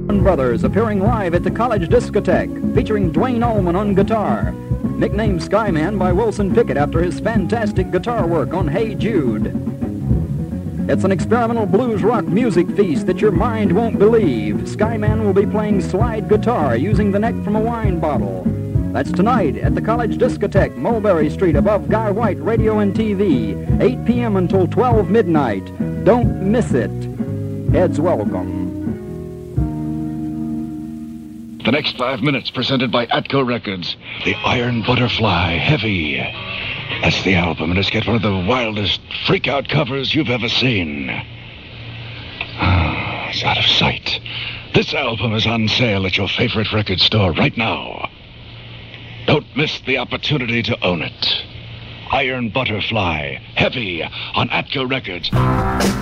Brothers appearing live at the College Discotheque, featuring Dwayne Allman on guitar. Nicknamed Skyman by Wilson Pickett after his fantastic guitar work on Hey Jude. It's an experimental blues rock music feast that your mind won't believe. Skyman will be playing slide guitar using the neck from a wine bottle. That's tonight at the College Discotheque, Mulberry Street, above Guy White Radio and TV, 8 p.m. until 12 midnight. Don't miss it. Heads welcome. The next 5 minutes presented by Atco Records. The Iron Butterfly, Heavy. That's the album, and it's got one of the wildest freak-out covers you've ever seen. It's out of sight. This album is on sale at your favorite record store right now. Don't miss the opportunity to own it. Iron Butterfly, Heavy on Atco Records.